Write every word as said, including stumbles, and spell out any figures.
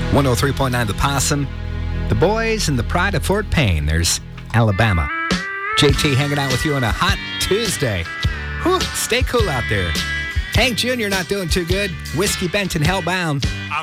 one oh three point nine The Possum. The boys and the pride of Fort Payne. There's Alabama. J T hanging out with you on a hot Tuesday. Whew, stay cool out there. Hank Junior not doing too good. Whiskey Benton Hellbound.